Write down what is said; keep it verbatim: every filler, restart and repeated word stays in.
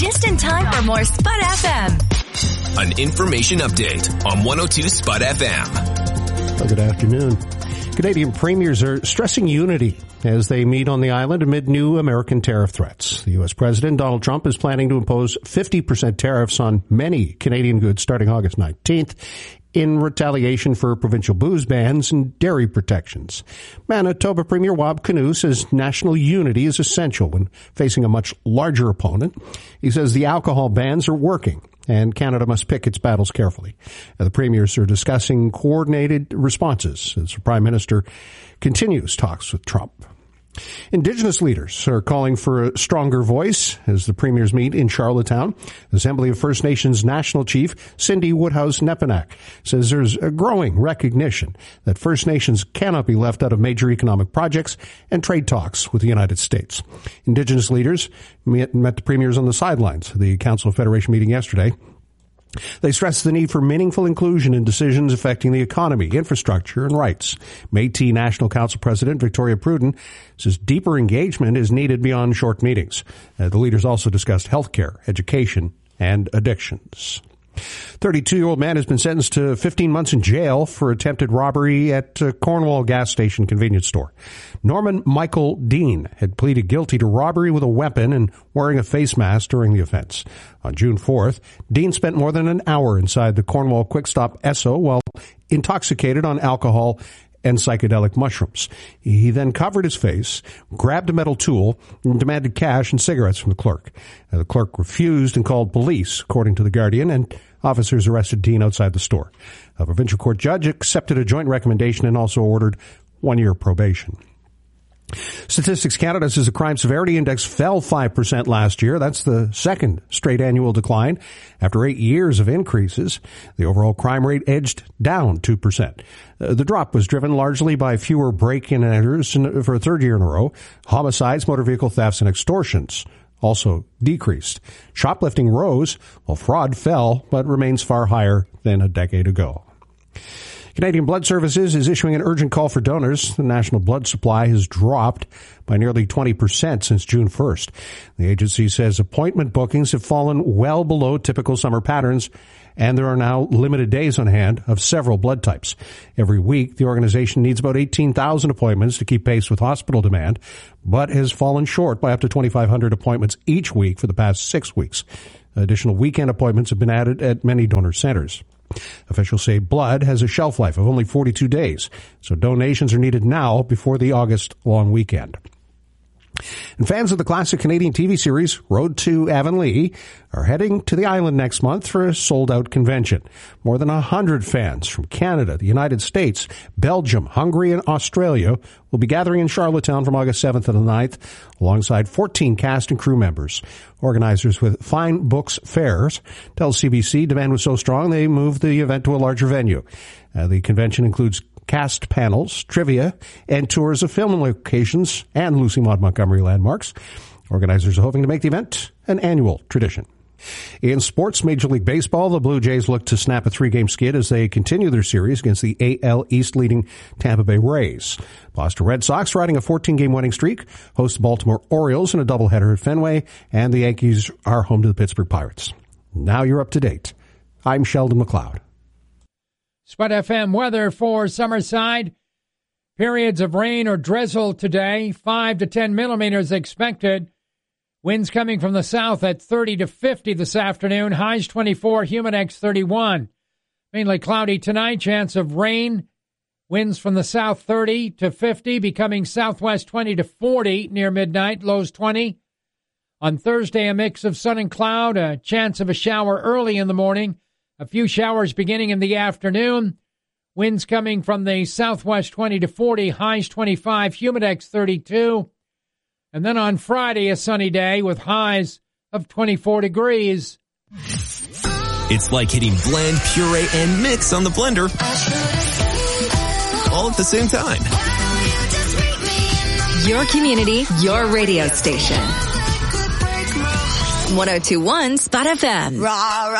just in time for more Spud F M. An information update on one oh two Spud F M. Well, good afternoon. Canadian premiers are stressing unity as they meet on the island amid new American tariff threats. The U S President, Donald Trump, is planning to impose fifty percent tariffs on many Canadian goods starting August nineteenth in retaliation for provincial booze bans and dairy protections. Manitoba Premier Wab Kinew says national unity is essential when facing a much larger opponent. He says the alcohol bans are working, and Canada must pick its battles carefully. The premiers are discussing coordinated responses as the Prime Minister continues talks with Trump. Indigenous leaders are calling for a stronger voice as the premiers meet in Charlottetown. Assembly of First Nations National Chief Cindy Woodhouse-Nepinak says there's a growing recognition that First Nations cannot be left out of major economic projects and trade talks with the United States. Indigenous leaders met, met the premiers on the sidelines of the Council of Federation meeting yesterday. They stressed the need for meaningful inclusion in decisions affecting the economy, infrastructure, and rights. Métis National Council President Victoria Pruden says deeper engagement is needed beyond short meetings. Uh, the leaders also discussed healthcare, education, and addictions. thirty-two-year-old man has been sentenced to fifteen months in jail for attempted robbery at a Cornwall gas station convenience store. Norman Michael Dean had pleaded guilty to robbery with a weapon and wearing a face mask during the offense. On June fourth, Dean spent more than an hour inside the Cornwall Quick Stop Esso while intoxicated on alcohol and psychedelic mushrooms. He then covered his face, grabbed a metal tool, and demanded cash and cigarettes from the clerk. Now, the clerk refused and called police, according to The Guardian, and officers arrested Dean outside the store. A provincial court judge accepted a joint recommendation and also ordered one-year probation. Statistics Canada says the crime severity index fell five percent last year. That's the second straight annual decline after eight years of increases. The overall crime rate edged down two percent. Uh, the drop was driven largely by fewer break-in and enters for a third year in a row. Homicides, motor vehicle thefts, and extortions also decreased. Shoplifting rose, while fraud fell, but remains far higher than a decade ago. Canadian Blood Services is issuing an urgent call for donors. The national blood supply has dropped by nearly twenty percent since June first. The agency says appointment bookings have fallen well below typical summer patterns, and there are now limited days on hand of several blood types. Every week, the organization needs about eighteen thousand appointments to keep pace with hospital demand, but has fallen short by up to twenty-five hundred appointments each week for the past six weeks. Additional weekend appointments have been added at many donor centers. Officials say blood has a shelf life of only forty-two days, so donations are needed now before the August long weekend. And fans of the classic Canadian T V series Road to Avonlea are heading to the island next month for a sold-out convention. More than one hundred fans from Canada, the United States, Belgium, Hungary, and Australia will be gathering in Charlottetown from August seventh to the ninth, alongside fourteen cast and crew members. Organizers with Fine Books Fairs tell C B C demand was so strong they moved the event to a larger venue. Uh, the convention includes cast panels, trivia, and tours of film locations and Lucy Maud Montgomery landmarks. Organizers are hoping to make the event an annual tradition. In sports, Major League Baseball, the Blue Jays look to snap a three-game skid as they continue their series against the A L East leading Tampa Bay Rays. Boston Red Sox riding a fourteen-game winning streak, host the Baltimore Orioles in a doubleheader at Fenway, and the Yankees are home to the Pittsburgh Pirates. Now you're up to date. I'm Sheldon McLeod. Spud F M weather for Summerside. Periods of rain or drizzle today, five to ten millimeters expected. Winds coming from the south at thirty to fifty this afternoon. Highs twenty-four, Humidex thirty-one. Mainly cloudy tonight, chance of rain. Winds from the south thirty to fifty, becoming southwest twenty to forty near midnight, lows twenty. On Thursday, a mix of sun and cloud, a chance of a shower early in the morning. A few showers beginning in the afternoon. Winds coming from the southwest twenty to forty, highs twenty-five, Humidex thirty-two. And then on Friday, a sunny day with highs of twenty-four degrees. It's like hitting blend, puree, and mix on the blender all at the same time. Your community, your radio station. one oh two point one Spud F M.